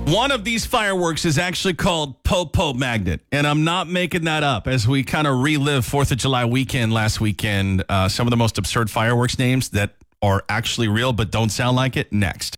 One of these fireworks is actually called Popo Magnet, and I'm not making that up. As we kind of relive 4th of July weekend last weekend, some of the most absurd fireworks names that are actually real but don't sound like it, next.